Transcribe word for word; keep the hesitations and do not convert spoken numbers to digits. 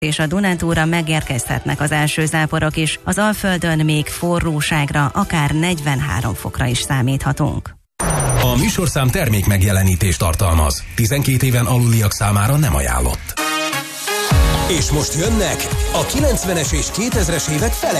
és a Dunántúra megérkezhetnek az első záporok is. Az Alföldön még forróságra, akár negyvenhárom fokra is számíthatunk. A műsorszám termék megjelenítést tartalmaz. tizenkét éven aluliak számára nem ajánlott. És most jönnek a kilencvenes és kétezres évek fele